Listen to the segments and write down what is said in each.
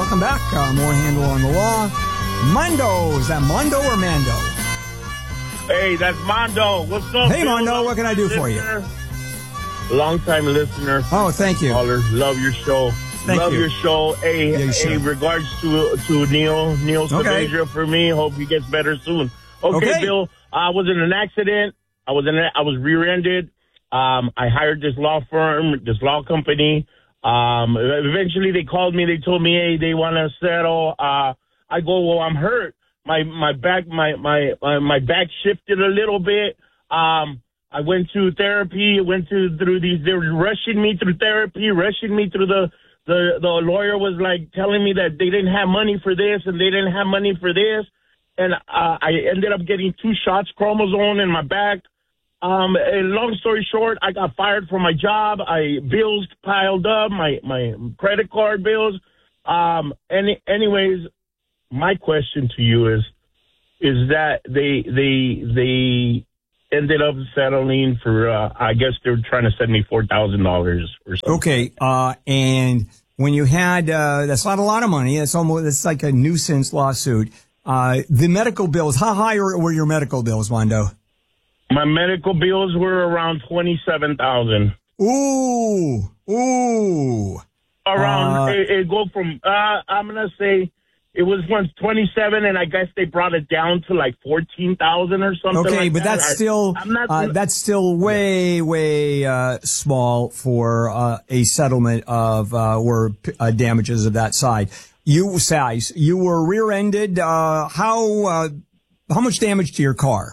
welcome back. More Handle on the Law. Mondo, is that Mondo or Mando? Hey, that's Mondo. What's up? Hey, Mondo, what can I do for you? Long-time listener. Oh, thank you. Caller. Love your show. Thank you. Your show. Hey, regards to Neil Saavedra for me. Hope he gets better soon. Okay, Bill. I was in an accident. I was rear-ended. I hired this law firm, this law company. Eventually they called me. They told me, hey, they want to settle. I go, well, I'm hurt. My back shifted a little bit. I went to therapy. They were rushing me through therapy, rushing me through the lawyer was like telling me that they didn't have money for this and they didn't have money for this. And I ended up getting 2 shots, chromosome in my back. And long story short, I got fired from my job. Bills piled up, my credit card bills. Anyways, my question to you is that they ended up settling for, I guess they were trying to send me $4,000 or something. Okay. And when you had, that's not a lot of money. It's like a nuisance lawsuit. The medical bills, how high were your medical bills, Mondo? My medical bills were around $27,000. Ooh. Around, it go from, I'm going to say, it was once 27, and I guess they brought it down to like 14,000 or something. Okay, like but that. that's still way small for a settlement of or damages of that side. You were rear-ended. How much damage to your car?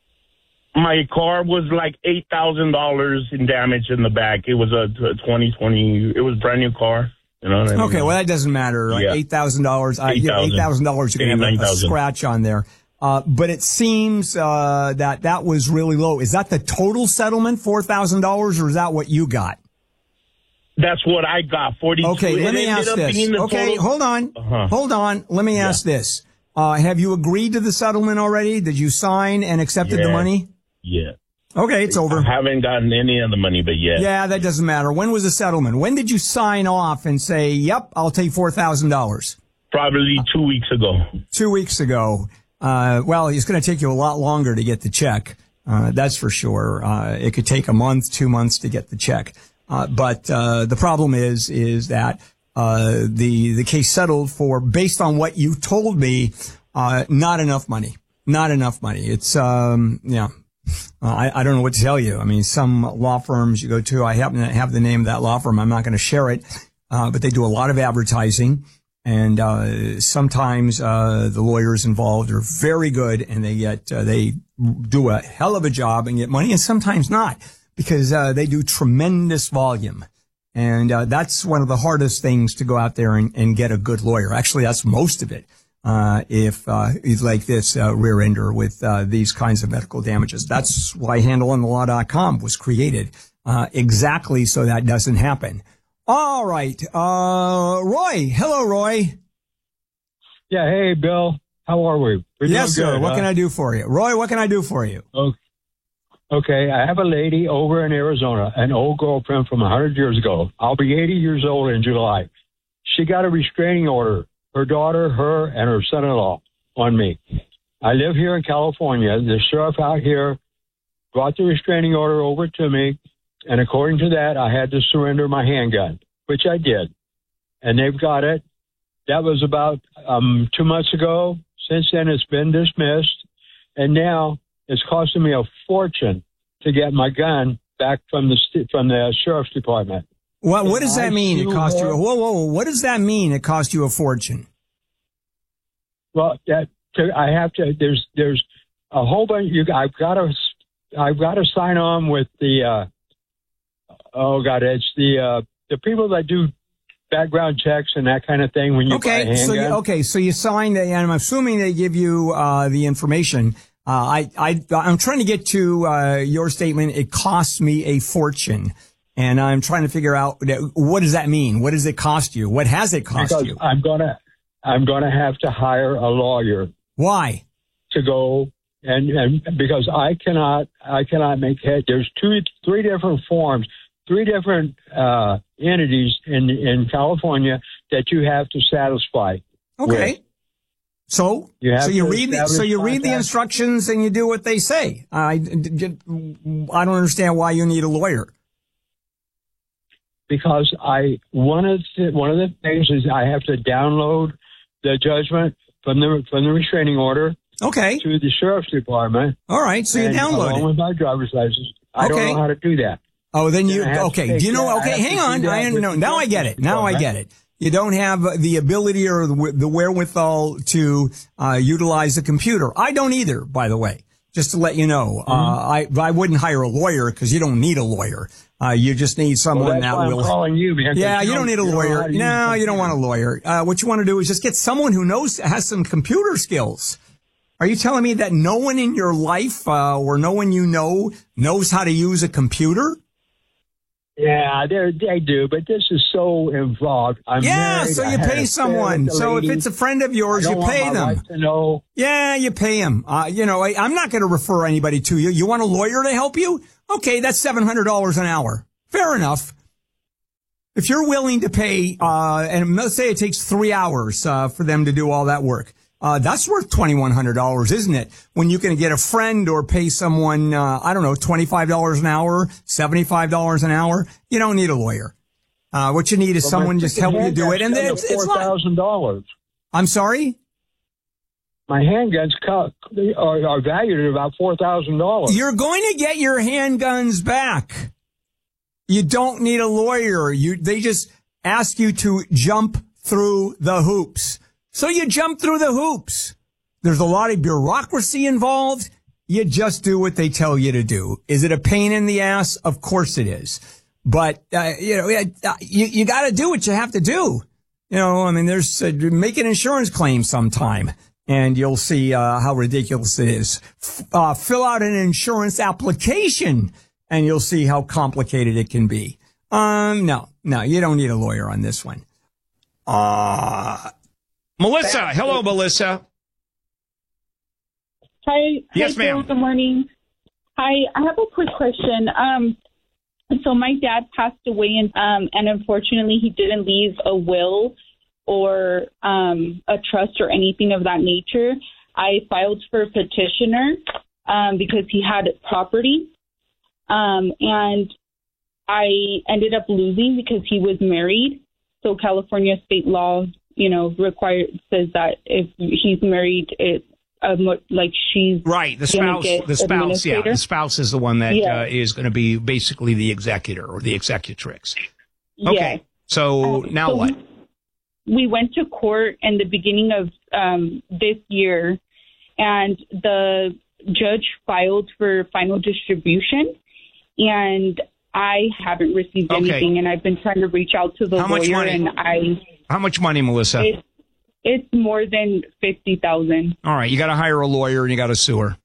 My car was like $8,000 in damage in the back. It was a 2020. It was a brand new car. You know what I mean? Okay, well, that doesn't matter. Yeah. $8,000. $8,000, you're going to have a scratch on there. But it seems that was really low. Is that the total settlement, $4,000, or is that what you got? That's what I got, 42. Okay, let me ask this. Okay, hold on. Hold on. Let me ask this. Have you agreed to the settlement already? Did you sign and accepted the money? Yeah. Okay, it's over. I haven't gotten any of the money, but yeah. Yeah, that doesn't matter. When was the settlement? When did you sign off and say, yep, I'll take $4,000? Probably 2 weeks ago. 2 weeks ago. Well, it's going to take you a lot longer to get the check. That's for sure. It could take a month, 2 months to get the check. But the problem is that the case settled for, based on what you told me, not enough money. Not enough money. It's, I don't know what to tell you. I mean, some law firms you go to, I happen to have the name of that law firm. I'm not going to share it, but they do a lot of advertising. And sometimes the lawyers involved are very good, and they do a hell of a job and get money, and sometimes not, because they do tremendous volume. And that's one of the hardest things, to go out there and get a good lawyer. Actually, that's most of it. If he's like this rear ender with these kinds of medical damages. That's why HandleOnTheLaw.com was created, exactly so that doesn't happen. All right, Roy. Hello, Roy. Yeah, hey, Bill. How are we? Yes, sir. Good, what can I do for you? Roy, what can I do for you? Okay, I have a lady over in Arizona, an old girlfriend from 100 years ago. I'll be 80 years old in July. She got a restraining order. Her daughter, her, and her son-in-law on me. I live here in California. The sheriff out here brought the restraining order over to me, and according to that, I had to surrender my handgun, which I did. And they've got it. That was about 2 months ago. Since then, it's been dismissed, and now it's costing me a fortune to get my gun back from the sheriff's department. What does that mean? It cost you? Whoa! What does that mean? It cost you a fortune? Well, I have to. There's a whole bunch. I've got to sign on with the. It's the people that do background checks and that kind of thing when you buy a handgun. So you sign, and I'm assuming they give you the information. I'm trying to get to your statement. It costs me a fortune. And I'm trying to figure out, what does that mean? What does it cost you? What has it cost you? I'm gonna have to hire a lawyer. Why? To go and because I cannot make head. There's 3 different forms three different entities in California that you have to satisfy. Okay. With. So you read the instructions and you do what they say. I don't understand why you need a lawyer. Because one of the things is I have to download the judgment from the restraining order. Okay. To the sheriff's department. All right. So you download along it. With my driver's license. I don't know how to do that. Oh, then okay. Do you know? Okay, hang on. Now I get it. Now I get it. You don't have the ability or the wherewithal to utilize the computer. I don't either, by the way. Just to let you know, I wouldn't hire a lawyer because you don't need a lawyer. You just need someone that will. I'm calling you, man. Yeah, you don't need a lawyer. No, you don't want a lawyer. What you want to do is just get someone who has some computer skills. Are you telling me that no one in your life or no one you know knows how to use a computer? Yeah, they do, but this is so involved. I'm married, so you pay someone. So if it's a friend of yours, you pay them. To know. Yeah, you pay them. I'm not going to refer anybody to you. You want a lawyer to help you? Okay, that's $700 an hour. Fair enough. If you're willing to pay, and let's say it takes 3 hours for them to do all that work. That's worth $2,100, isn't it? When you can get a friend or pay someone, $25 an hour, $75 an hour. You don't need a lawyer. What you need is someone just help you do it. And then it's $4,000. I'm sorry? My handguns are valued at about $4,000. You're going to get your handguns back. You don't need a lawyer. They just ask you to jump through the hoops. So you jump through the hoops. There's a lot of bureaucracy involved. You just do what they tell you to do. Is it a pain in the ass? Of course it is. But, you got to do what you have to do. There's make an insurance claim sometime and you'll see how ridiculous it is. Fill out an insurance application and you'll see how complicated it can be. No, you don't need a lawyer on this one. Melissa. Hello, Melissa. Hi. Yes, ma'am. Good morning. Hi. I have a quick question. So my dad passed away, and unfortunately, he didn't leave a will or a trust or anything of that nature. I filed for a petitioner because he had property, and I ended up losing because he was married. So California state law, says that if he's married, she's right. The spouse is the one that is going to be basically the executor or the executrix. Okay. Yeah. So now what? We went to court in the beginning of this year, and the judge filed for final distribution, and I haven't received anything, and I've been trying to reach out to the lawyer, and How much money, Melissa? It's more than $50,000. All right, you got to hire a lawyer and you got to sue her.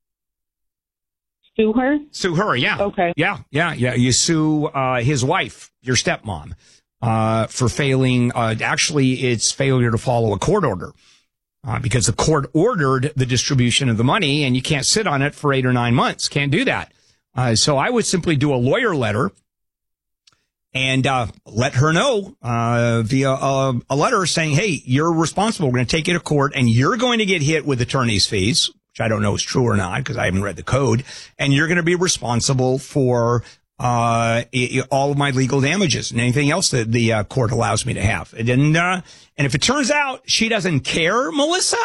Sue her? Sue her, yeah. Okay. Yeah. You sue his wife, your stepmom, for failing. Actually, it's failure to follow a court order because the court ordered the distribution of the money, and you can't sit on it for 8 or 9 months. Can't do that. So I would simply do a lawyer letter and let her know via a letter saying, hey, you're responsible. We're going to take you to court, and you're going to get hit with attorney's fees, which I don't know is true or not because I haven't read the code, and you're going to be responsible for all of my legal damages and anything else that the court allows me to have. And if it turns out she doesn't care, Melissa,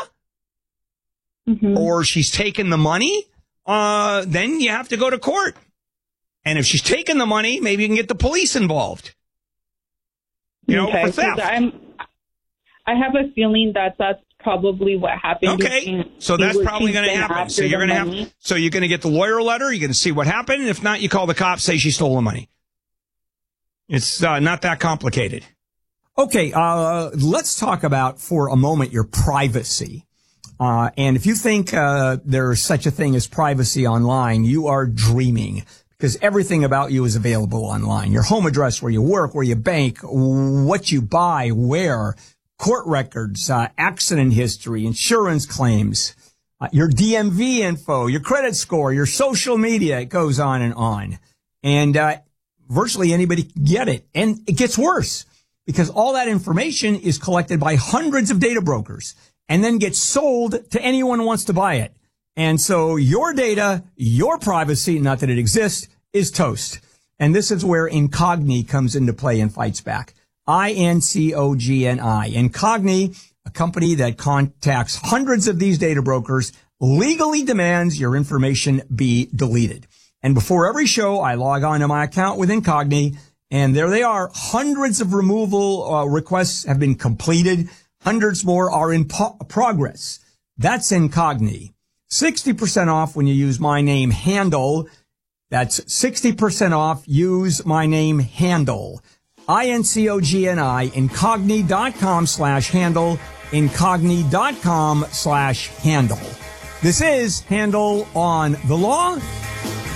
or she's taken the money, then you have to go to court. And if she's taken the money, maybe you can get the police involved. For theft. I have a feeling that that's probably what happened. Okay, so that's probably going to happen. So you're going to So you're going to get the lawyer letter. You're going to see what happened. If not, you call the cops, say she stole the money. It's not that complicated. Okay, let's talk about for a moment your privacy. And if you think there's such a thing as privacy online, you are dreaming. Because everything about you is available online. Your home address, where you work, where you bank, what you buy, where, court records, accident history, insurance claims, your DMV info, your credit score, your social media. It goes on and on. And virtually anybody can get it. And it gets worse because all that information is collected by hundreds of data brokers and then gets sold to anyone who wants to buy it. And so your data, your privacy, not that it exists, is toast. And this is where Incogni comes into play and fights back. INCOGNI. Incogni, a company that contacts hundreds of these data brokers, legally demands your information be deleted. And before every show, I log on to my account with Incogni, and there they are. Hundreds of removal requests have been completed. Hundreds more are in progress. That's Incogni. 60% off when you use my name Handle. That's 60% off. Use my name Handle. INCOGNI, Incogni.com/handle, Incogni.com/handle. This is Handle on the Law.